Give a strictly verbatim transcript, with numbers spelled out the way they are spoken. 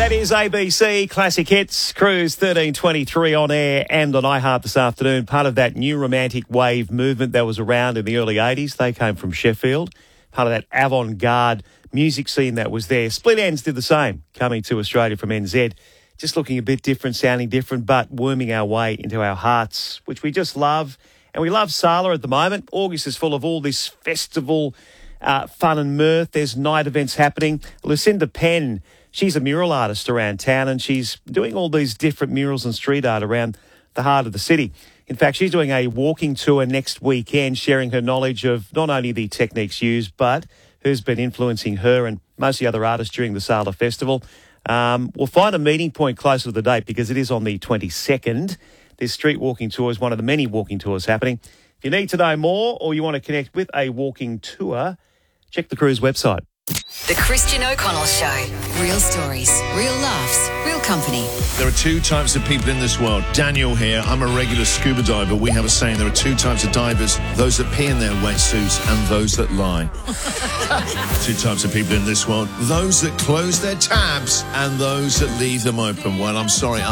That is A B C Classic Hits, Cruise thirteen twenty-three on air and on iHeart this afternoon. Part of that new romantic wave movement that was around in the early eighties. They came from Sheffield. Part of that avant-garde music scene that was there. Split Enz did the same, coming to Australia from N Z. Just looking a bit different, sounding different, but worming our way into our hearts, which we just love. And we love Sala at the moment. August is full of all this festival uh, fun and mirth. There's night events happening. Lucinda Penn, she's a mural artist around town, and she's doing all these different murals and street art around the heart of the city. In fact, she's doing a walking tour next weekend, sharing her knowledge of not only the techniques used, but who's been influencing her and most of the other artists during the Sala Festival. Um, we'll find a meeting point closer to the date because it is on the twenty-second. This street walking tour is one of the many walking tours happening. If you need to know more or you want to connect with a walking tour, check the Cruise website. The Christian O'Connell Show. Real stories, real laughs, real company. There are two types of people in this world. Daniel here, I'm a regular scuba diver. We have a saying, there are two types of divers, those that pee in their wetsuits and those that lie. Two types of people in this world, those that close their tabs and those that leave them open. Well, I'm sorry.